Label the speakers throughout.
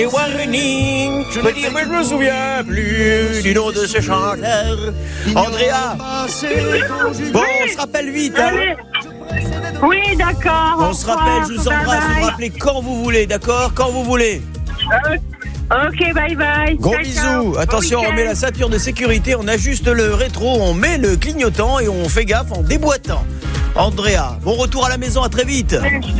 Speaker 1: Warning, je me dis, mais je me souviens plus du nom de ce chanteur. Andrea. Bon, on se rappelle vite, hein.
Speaker 2: Oui, d'accord.
Speaker 1: On se rappelle, je vous embrasse, vous me rappelez quand vous voulez, d'accord? Quand vous voulez.
Speaker 2: Ok, bye bye.
Speaker 1: Gros
Speaker 2: Ciao,
Speaker 1: bisous.
Speaker 2: ciao.
Speaker 1: Attention,
Speaker 2: Bon
Speaker 1: on met la ceinture de sécurité, on ajuste le rétro, on met le clignotant et on fait gaffe en déboîtant. Andrea, bon retour à la maison, à très vite.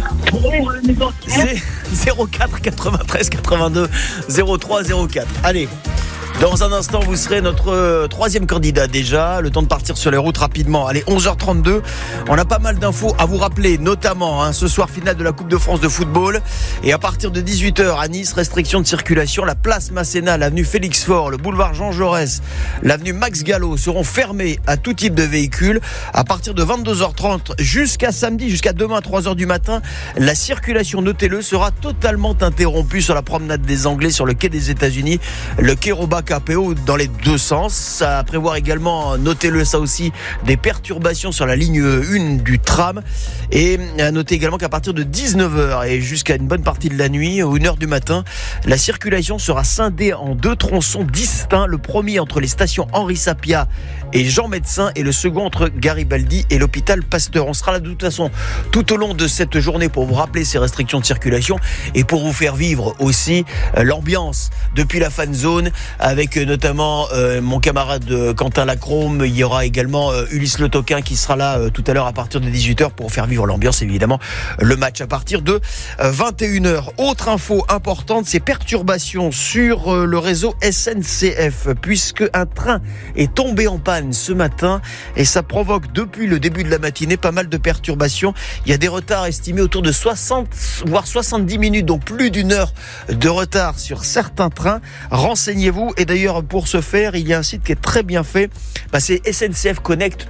Speaker 1: C'est 04 93 82 03 04. Allez. Dans un instant, vous serez notre troisième candidat déjà. Le temps de partir sur les routes rapidement. Allez, 11h32. On a pas mal d'infos à vous rappeler, notamment ce soir finale de la Coupe de France de football. Et à partir de 18h à Nice, restriction de circulation. La place Masséna, l'avenue Félix Faure, le boulevard Jean Jaurès, l'avenue Max Gallo seront fermés à tout type de véhicules. À partir de 22h30 jusqu'à samedi, jusqu'à demain à 3h du matin, la circulation, notez-le, sera totalement interrompue sur la promenade des Anglais, sur le quai des États-Unis, le quai Robac KPO dans les deux sens. Ça à prévoir également, notez-le ça aussi, des perturbations sur la ligne 1 du tram. Et à noter également qu'à partir de 19h et jusqu'à une bonne partie de la nuit, ou 1h du matin, la circulation sera scindée en deux tronçons distincts. Le premier entre les stations Henri Sapia et Jean Médecin et le second entre Garibaldi et l'hôpital Pasteur. On sera là de toute façon tout au long de cette journée pour vous rappeler ces restrictions de circulation et pour vous faire vivre aussi l'ambiance depuis la fan zone avec notamment mon camarade Quentin Lacrome. Il y aura également Ulysse Le Toquin qui sera là tout à l'heure à partir de 18h pour faire vivre l'ambiance, évidemment, le match à partir de 21h. Autre info importante, ces perturbations sur le réseau SNCF puisque un train est tombé en panne ce matin et ça provoque depuis le début de la matinée pas mal de perturbations. Il y a des retards estimés autour de 60 voire 70 minutes, donc plus d'une heure de retard sur certains trains. Renseignez-vous. Et d'ailleurs, pour ce faire, il y a un site qui est très bien fait. C'est SNCF Connect